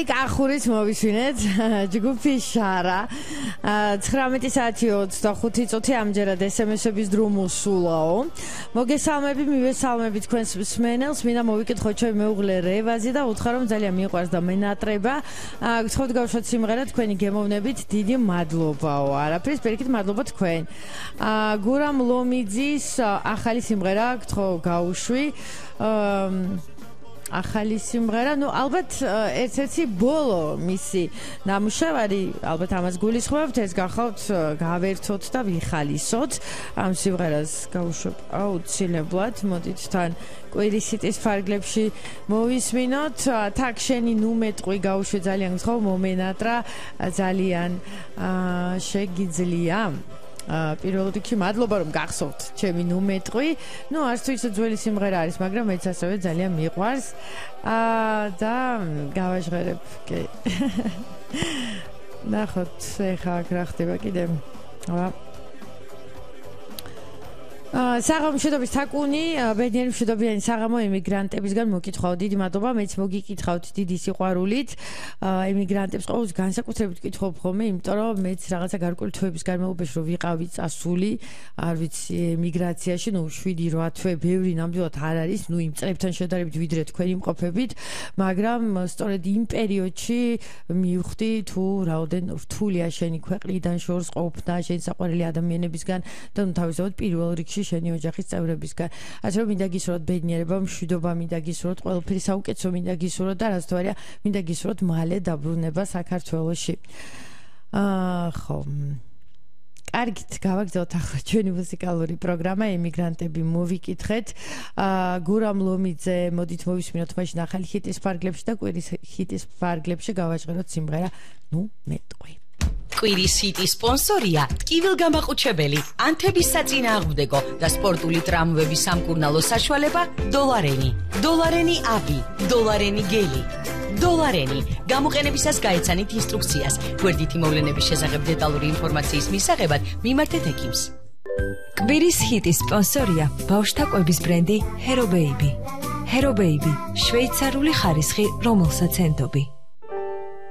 აი კახურით მოვისვინეთ ჯგუფი შარა 19 საათი 25 წუთი ამჯერად SMS-ების დრო მოსულაო მოგესალმები მივესალმები თქვენს მსმენელს მინდა მოვიკითხოთ ჩემი მეუღლე რევაზი და უთხრა რომ ძალიან მიყვარს და მენატრება გთხოვთ გავუშვათ სიმღერა თქვენი გემოვნებით დიდი მადლობაო არაფრის პირიქით მადლობა თქვენ გურამ ლომიძის ახალი სიმღერა გთხოვ გავუშვი ახალი სიმღერა, ну ალბათ ერთ-ერთი ბოლო მისი ნამუშევარი, ალბათ ამას გულისხმობთ, ეს გახავთ გავერთოთ და ვიხალისოთ. ამ სიმღერას გავუშვებ აუცილებლად, მოდით თან კვირისიტის ფარგლებში მოვისმინოთ. თაკ შენი ნუმეტყვი გავუშვე ძალიან გთხოვ, მომენატრა ძალიან შეგიძლია. პირველ რიგში მადლობა რომ გახსოვთ ჩემი ნუმეტყვი. ნუ არც თუ ისე ძველი სიმღერა არის, მაგრამ მეც ასევე ძალიან მიყვარს. და გავაჟღერებ. კი. ნახოთ, ეხლა რა ხდება კიდე. საღამო მშვიდობის თაკუნი, ბედნიერი მშვიდობიანი საღამო ემიგრანტებისგან მოგკითხავთ. დიდი მადლობა, მეც მოგიკითხავთ დიდი სიყვარულით. ემიგრანტებს ყოველთვის განსაკუთრებით ვკითხავ ხოლმე, იმიტომ რომ მეც რაღაცა გარკვეული თვეების განმავლობაში რომ ვიყავი წასული, არ ვიცი, ემიგრაციაში, ну 7-8 თვე ბევრი ნამდვილად არ არის, ну იმ წლებთან შედარებით ვიდრე თქვენ იმყოფებით, მაგრამ სწორედ იმ პერიოდში მივხვდი თუ რაოდენ რთულია შენი ქვეყნიდან შორს ყოფნა, შენი საყვარელი ადამიანებისგან და ну თავისთავად პირველ რიგში შენი ოჯახის წევრებისგან. ასე რომ მინდა გისურვოთ ბედნიერება, მშვიდობა მინდა გისურვოთ, ყველაფერი საუკეთესო მინდა გისურვოთ და რაც თორია მინდა გისურვოთ მალე დაბრუნება საქართველოში. ხო. კარგით, გავაგზავნოთ ახლა ჩვენი მუსიკალური პროგრამა ემიგრანტები მოვიკითხეთ. გურამ ლომიძე, მოდით მოვისმინოთ მაშინ ახალი ჰიტის ფარგლებში და კვირის ჰიტის ფარგლებში გავაჟღეროთ სიმღერა ნუ მეტყვი. კვირის ჰიტის სპონსორია ტკივილგამაყუჩებელი, ანთების საწინააღმდეგო და სპორტული ტრამვების სამკურნალო საშუალება დოლარენი. დოლარენი აპი, დოლარენი გელი. დოლარენი. გამოყენებისას გაეცანით ინსტრუქციას. გვერდითი მოვლენების შესახებ დეტალური ინფორმაციის მისაღებად მიმართეთ ექიმს. კვირის ჰიტის სპონსორია ბავშვთა კვების ბრენდი Hero Baby. Hero Baby, შვეიცარიული ხარისხი, რომელსაც ენდობი.